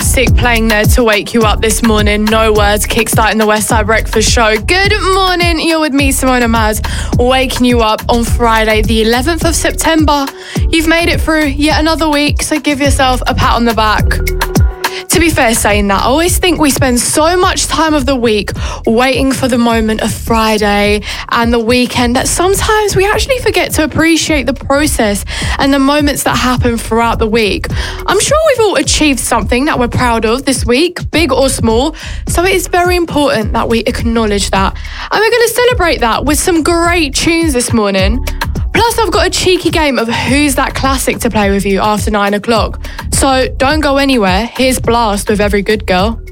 classic playing there to wake you up this morning. No Words, kickstarting the Westside Breakfast Show. Good morning, you're with me, Simona Maz, waking you up on Friday, the 11th of September. You've made it through yet another week, so give yourself a pat on the back. To be fair, saying that, I always think we spend so much time of the week waiting for the moment of Friday and the weekend that sometimes we actually forget to appreciate the process and the moments that happen throughout the week. I'm sure we've all achieved something that we're proud of this week, big or small, so it is very important that we acknowledge that. And we're going to celebrate that with some great tunes this morning. Plus, I've got a cheeky game of Who's That Classic to play with you after 9 o'clock. So don't go anywhere. Here's Blast with Every Good Girl.